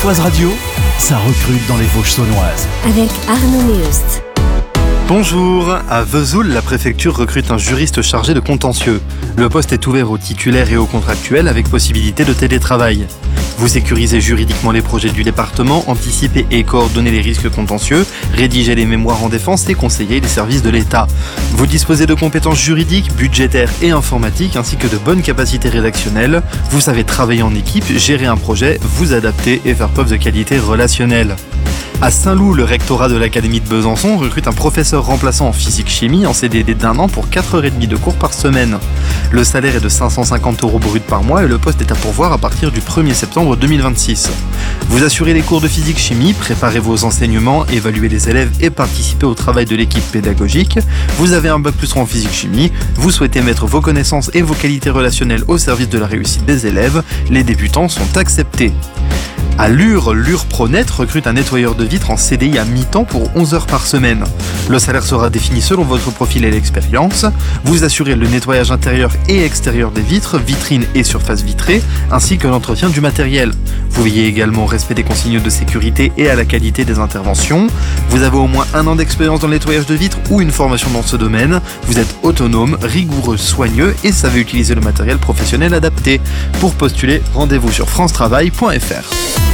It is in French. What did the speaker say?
Pontoise Radio, ça recrute dans les Vosges saunoises. Avec Arnaud Meust. Bonjour, à Vesoul, la préfecture recrute un juriste chargé de contentieux. Le poste est ouvert aux titulaires et aux contractuels avec possibilité de télétravail. Vous sécurisez juridiquement les projets du département, anticipez et coordonnez les risques contentieux, rédigez les mémoires en défense et conseillez les services de l'État. Vous disposez de compétences juridiques, budgétaires et informatiques ainsi que de bonnes capacités rédactionnelles. Vous savez travailler en équipe, gérer un projet, vous adapter et faire preuve de qualité relationnelle. À Saint-Loup, le rectorat de l'Académie de Besançon recrute un professeur remplaçant en physique-chimie en CDD d'1 an pour 4h30 de cours par semaine. Le salaire est de 550 € brut par mois et le poste est à pourvoir à partir du 1er septembre 2026. Vous assurez les cours de physique-chimie, préparez vos enseignements, évaluez les élèves et participez au travail de l'équipe pédagogique. Vous avez un bac+3 en physique-chimie, vous souhaitez mettre vos connaissances et vos qualités relationnelles au service de la réussite des élèves. Les débutants sont acceptés. À Lure, Pronet recrute un nettoyeur de vitres en CDI à mi-temps pour 11 heures par semaine. Le salaire sera défini selon votre profil et l'expérience. Vous assurez le nettoyage intérieur et extérieur des vitres, vitrines et surfaces vitrées, ainsi que l'entretien du matériel. Vous veillez également au respect des consignes de sécurité et à la qualité des interventions. Vous avez au moins 1 an d'expérience dans le nettoyage de vitres ou une formation dans ce domaine. Vous êtes autonome, rigoureux, soigneux et savez utiliser le matériel professionnel adapté. Pour postuler, rendez-vous sur francetravail.fr.